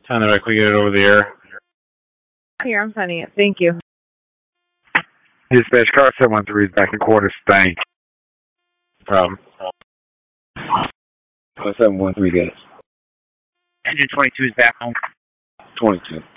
Sounded like we get it over the air. Here, I'm sending it. Thank you. Dispatch car 713 is back in quarters. Thanks. Problem. 713, guys. Engine 22 is back home. 22.